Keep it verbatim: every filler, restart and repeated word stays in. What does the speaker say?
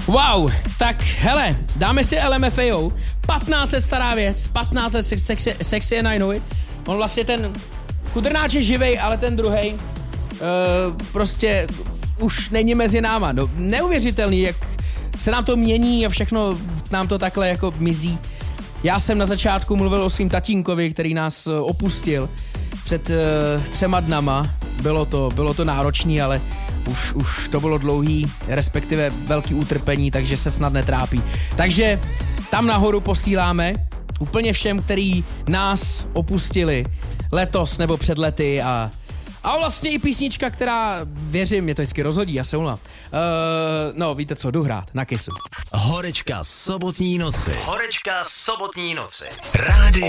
Wow, tak hele, dáme si L M F A O, patnáct let stará věc, patnáct let Sexy, sexy and I Know It. On vlastně ten Kudrnáč je živej, ale ten druhej uh, prostě už není mezi náma. No, neuvěřitelný, jak se nám to mění a všechno nám to takhle jako mizí. Já jsem na začátku mluvil o svým tatínkovi, který nás opustil před uh, třema dnama. Bylo to, bylo to náročný, ale už, už to bylo dlouhý, respektive velký utrpení, takže se snad netrápí. Takže tam nahoru posíláme úplně všem, který nás opustili letos nebo před lety a, a vlastně i písnička, která, věřím, mě to vždycky rozhodí, já se umlám. Uh, no, víte co, jdu hrát na Kissu. Horečka sobotní noci. Horečka sobotní noci. Rádio